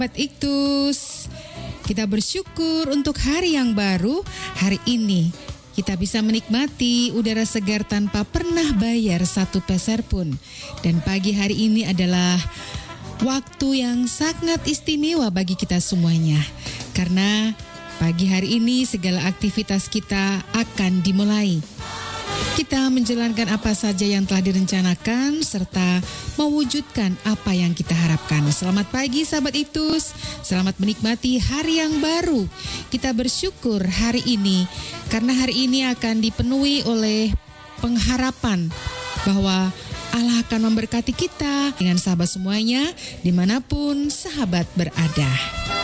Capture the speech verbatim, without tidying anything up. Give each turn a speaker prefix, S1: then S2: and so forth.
S1: Sahabat Iktus, kita bersyukur untuk hari yang baru. Hari ini kita bisa menikmati udara segar tanpa pernah bayar satu peser pun. Dan pagi hari ini adalah waktu yang sangat istimewa bagi kita semuanya. Karena pagi hari ini segala aktivitas kita akan dimulai. Kita menjalankan apa saja yang telah direncanakan serta mewujudkan apa yang kita harapkan. Selamat pagi sahabat Iktus, selamat menikmati hari yang baru. Kita bersyukur hari ini karena hari ini akan dipenuhi oleh pengharapan bahwa Allah akan memberkati kita dengan sahabat semuanya dimanapun sahabat berada.